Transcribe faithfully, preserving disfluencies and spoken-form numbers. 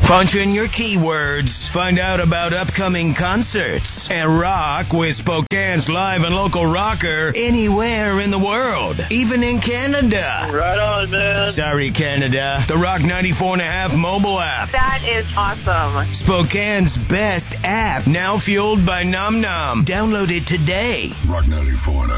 Punch in your keywords, find out about upcoming concerts, and rock with Spokane's live and local rocker anywhere in the world, even in Canada. Right on, man. Sorry, Canada. The Rock ninety-four and a half mobile app. That is awesome. Spokane's best app, now fueled by Nom Nom. Download it today. Rock ninety-four and a half.